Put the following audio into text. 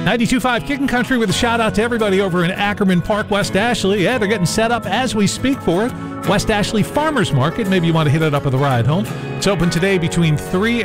92.5 Kickin' Country with a shout out to everybody over in Ackerman Park, West Ashley. Yeah, they're getting set up as we speak for it. West Ashley Farmers Market. Maybe you want to hit it up with a ride home. It's open today between 3